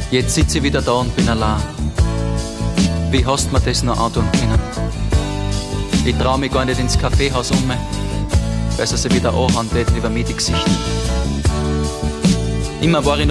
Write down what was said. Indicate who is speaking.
Speaker 1: Jetzt sitze ich wieder da und bin allein. Wie hast mir das noch antun können? Ich trau mich gar nicht ins Kaffeehaus weil sie sich wieder anhauen tät über mir die Gesichter. Immer war ich